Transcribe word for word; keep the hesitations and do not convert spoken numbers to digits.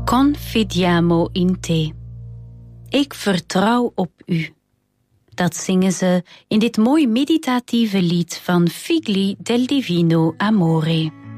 Confidiamo in te. Ik vertrouw op u. Dat zingen ze in dit mooi meditatieve lied van Figli del Divino Amore.